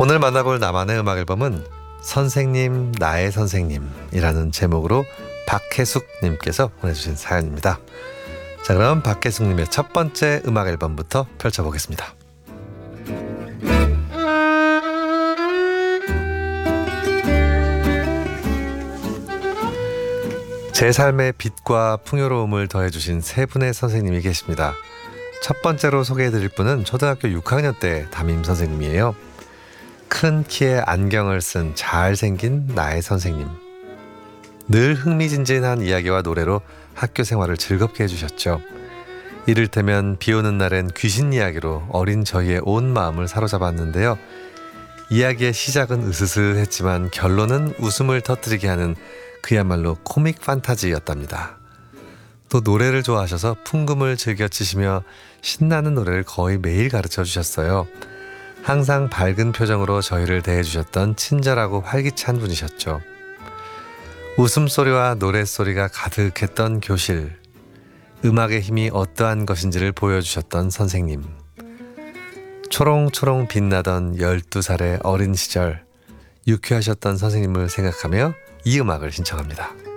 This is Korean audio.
오늘 만나볼 나만의 음악 앨범은 선생님 나의 선생님이라는 제목으로 박혜숙님께서 보내주신 사연입니다. 자, 그럼 박혜숙님의 첫 번째 음악 앨범부터 펼쳐보겠습니다. 제 삶의 빛과 풍요로움을 더해주신 세 분의 선생님이 계십니다. 첫 번째로 소개해드릴 분은 초등학교 6학년 때 담임 선생님이에요. 큰 키에 안경을 쓴 잘생긴 나의 선생님. 늘 흥미진진한 이야기와 노래로 학교 생활을 즐겁게 해주셨죠. 이를테면 비 오는 날엔 귀신 이야기로 어린 저희의 온 마음을 사로잡았는데요. 이야기의 시작은 으스스했지만 결론은 웃음을 터뜨리게 하는 그야말로 코믹 판타지였답니다. 또 노래를 좋아하셔서 풍금을 즐겨 치시며 신나는 노래를 거의 매일 가르쳐 주셨어요. 항상 밝은 표정으로 저희를 대해주셨던 친절하고 활기찬 분이셨죠. 웃음소리와 노랫소리가 가득했던 교실, 음악의 힘이 어떠한 것인지를 보여주셨던 선생님, 초롱초롱 빛나던 12살의 어린 시절, 유쾌하셨던 선생님을 생각하며 이 음악을 신청합니다.